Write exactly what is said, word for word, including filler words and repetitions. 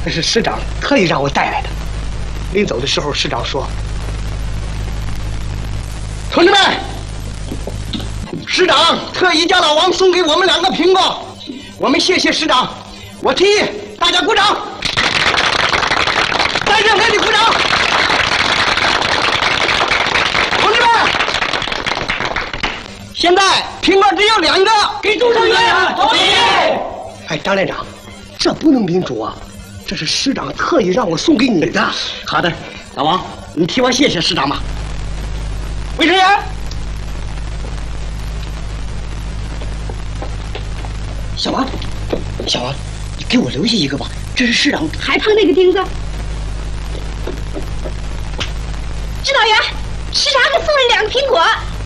这是师长特意让我带来的。临走的时候，师长说：“同志们，师长特意叫老王送给我们两个苹果，我们谢谢师长。我提议大家鼓掌，再热烈的鼓掌。同志们，现在苹果只有两个，给主成员同意。哎，张连长，这不能民主啊！这是师长特意让我送给你的。好的，老王，你替我谢谢师长吧。卫生员，小王，小王，你给我留下一个吧，这是师长还胖那个钉子。指导员，师长给送了两个苹果。